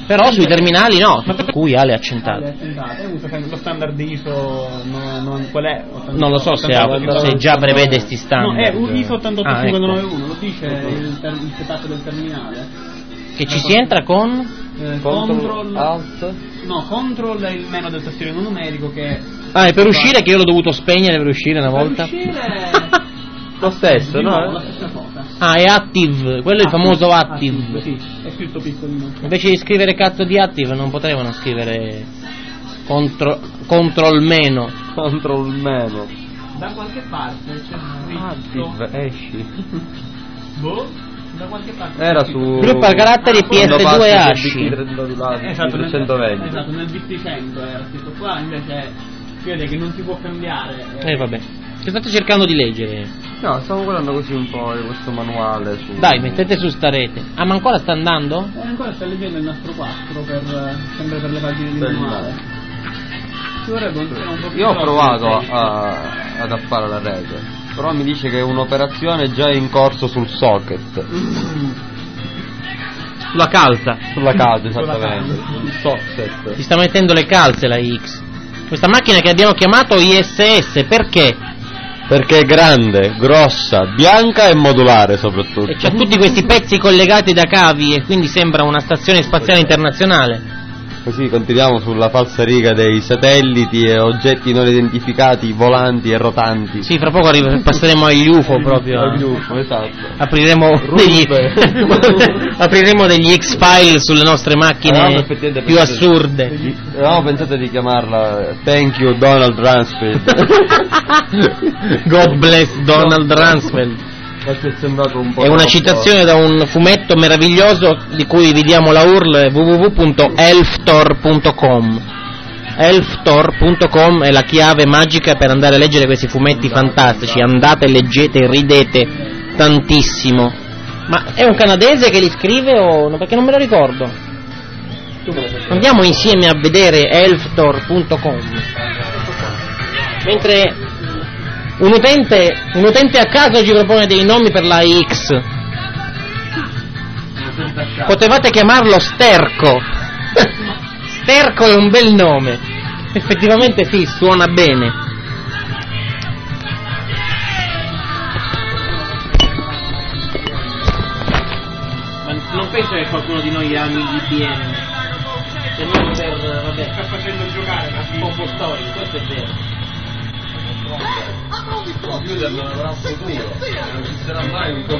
Però sui terminali no, per cui ha le accentate. Usa lo standard ISO, qual è? Non lo so se già prevede sti standard. No, è ISO 88591, lo dice il setup del terminale. Che ci si entra con? Control Alt. No, Control è il meno del tastierino numerico che... è per uscire che io l'ho dovuto spegnere per uscire una volta. Per uscire... Lo stesso, no? La stessa cosa. È Active, quello è il famoso Active. Sì, è scritto piccolino. Invece di scrivere cazzo di Active non potevano scrivere Control meno. Control meno. Da qualche parte c'è scritto... Active, esci. Da qualche parte era su gruppo a caratteri PS2 ASCII. Esatto, nel BT100 era scritto qua, invece si vede che non si può cambiare. Vabbè. Che state cercando di leggere? No, stavo guardando così un po' questo manuale su... Dai, mettete su sta rete. Ma ancora sta andando? Ancora sta leggendo il nastro 4 sempre per le pagine di manuale. Ci vorrebbe un po' più. Io ho provato ad appare la rete, però mi dice che è un'operazione già in corso sul socket. Sulla calza. Sulla calza, esattamente. Sul socket. Si sta mettendo le calze la X. Questa macchina che abbiamo chiamato ISS, perché? Perché è grande, grossa, bianca e modulare soprattutto. E c'ha tutti questi pezzi collegati da cavi e quindi sembra una stazione spaziale internazionale. Così continuiamo sulla falsariga dei satelliti e oggetti non identificati, volanti e rotanti. Sì, fra poco passeremo agli UFO proprio. Agli UFO, esatto. Apriremo degli X-File sulle nostre macchine più assurde. Avevamo pensato di chiamarla Thank you Donald Rumsfeld. God bless Donald Rumsfeld. È sembrato un po'. È una citazione da un fumetto meraviglioso di cui vi diamo la URL, www.elftor.com. Elftor.com è la chiave magica per andare a leggere questi fumetti fantastici. Andate, leggete, ridete tantissimo. Ma è un canadese che li scrive o no? Perché non me lo ricordo. Andiamo insieme a vedere elftor.com. Mentre un utente a caso ci propone dei nomi per la X. Potevate chiamarlo Sterco. Sterco è un bel nome. Effettivamente sì, suona bene. Ma non penso che qualcuno di noi ami l'IBM. Se non per... vabbè, sta facendo giocare un po' storico, questo è vero. Il computer non avrà futuro, non ci sarà mai un